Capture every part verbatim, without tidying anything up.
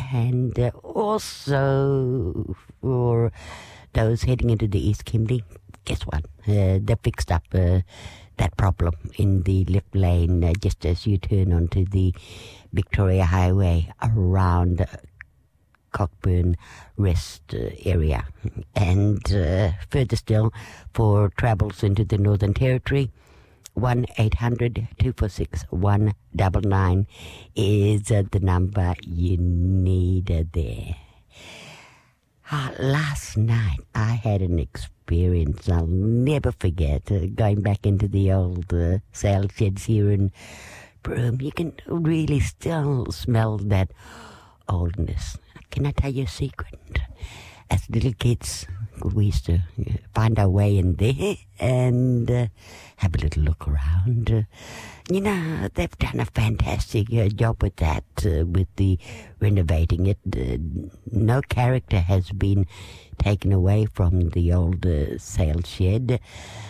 And uh, also for those heading into the East Kimberley, guess what? Uh, they fixed up uh, that problem in the left lane uh, just as you turn onto the Victoria Highway around uh, Cockburn Rest uh, area. And uh, further still, for travels into the Northern Territory, one eight hundred two four six one nine nine is uh, the number you need uh, there. Uh, last night, I had an experience I'll never forget. Uh, going back into the old uh, sail sheds here in Broome, you can really still smell that oldness. Can I tell you a secret? As little kids, we used to find our way in there and uh, have a little look around. Uh, you know, they've done a fantastic uh, job with that, uh, with the renovating it. Uh, no character has been taken away from the old uh, sail shed.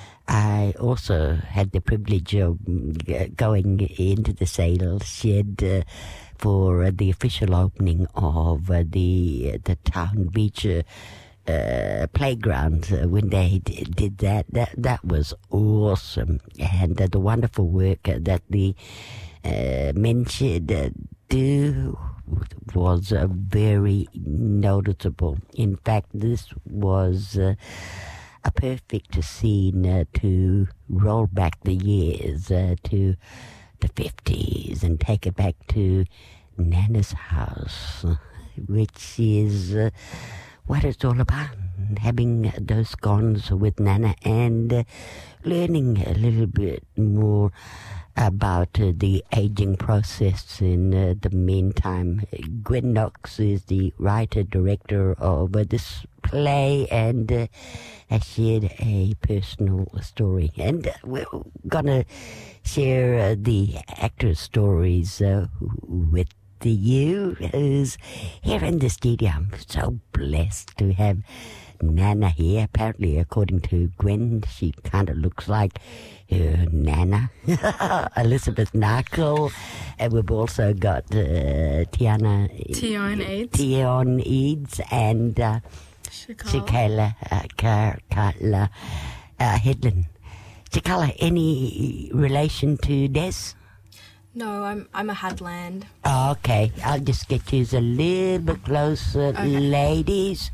I also had the privilege of uh, going into the sail shed uh, for uh, the official opening of uh, the uh, the town beach uh, uh, playground. Uh, when they d- did that, that that was awesome, and uh, the wonderful work uh, that the uh, men should uh, do was uh, very noticeable. In fact, this was Uh, a perfect scene uh, to roll back the years uh, to the fifties and take it back to Nana's house, which is uh, what it's all about. Having those scones with Nana and uh, learning a little bit more about uh, the aging process in uh, the meantime. Gwen Knox is the writer-director of uh, this play and uh, has shared a personal story. And uh, we're going to share uh, the actors' stories uh, with you who's here in the studio. I'm so blessed to have Nana here. Apparently, according to Gwen, she kind of looks like her Nana, Elizabeth Narkle. And we've also got uh, Tiana... Tion Eads. Tion Eads and uh, Shikala uh, Kar- Karla, uh, Headland. Shikala, any relation to Des? No, I'm I'm a Hadland. Oh, okay, I'll just get you a little bit closer, Okay. ladies.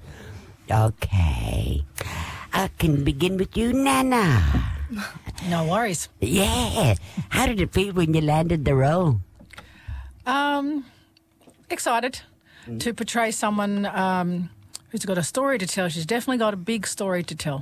Okay. I can begin with you, Nana. No worries. Yeah. How did it feel when you landed the role? Um, excited mm. to portray someone um, who's got a story to tell. She's definitely got a big story to tell.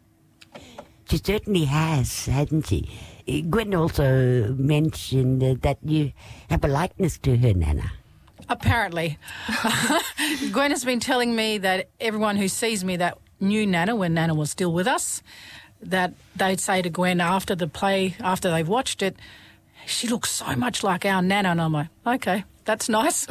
She certainly has, hasn't she? Gwen also mentioned uh, that you have a likeness to her, Nana. Apparently. Gwen has been telling me that everyone who sees me that knew Nana when Nana was still with us, that they'd say to Gwen after the play, after they've watched it, she looks so much like our Nana. And I'm like, okay, that's nice.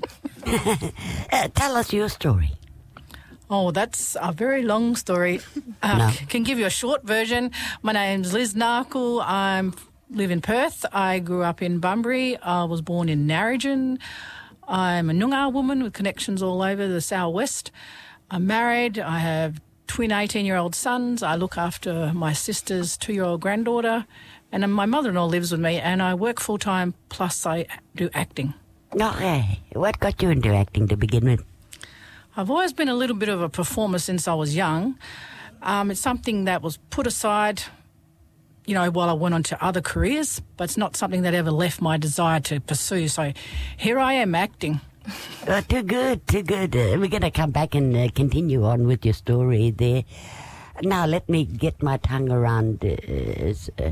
uh, tell us your story. Oh, that's a very long story. Uh, No. Can give you a short version. My name's Liz Narkle. I live in Perth. I grew up in Bunbury. I was born in Narrogin. I'm a Noongar woman with connections all over the southwest. I'm married. I have twin eighteen-year-old sons. I look after my sister's two-year-old granddaughter. And then my mother-in-law lives with me, and I work full-time, plus I do acting. Okay. What got you into acting to begin with? I've always been a little bit of a performer since I was young. Um, it's something that was put aside, you know, while I went on to other careers, but it's not something that ever left my desire to pursue. So here I am acting. Oh, too good, too good. Uh, we're going to come back and uh, continue on with your story there. Now, let me get my tongue around uh, uh,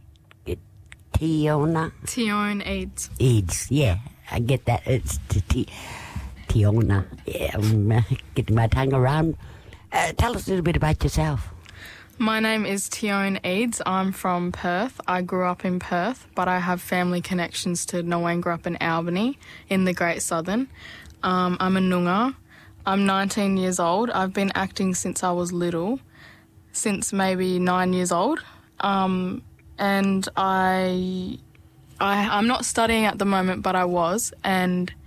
Tiona. Tion Eads. Eads, yeah. I get that. It's t- t- Tiona. Yeah, I'm uh, getting my tongue around. Uh, tell us a little bit about yourself. My name is Tion Eads. I'm from Perth. I grew up in Perth, but I have family connections to Noangarup and Albany in the Great Southern. Um, I'm a Noongar. I'm nineteen years old. I've been acting since I was little, since maybe nine years old. Um, and I, I, I'm not studying at the moment, but I was. And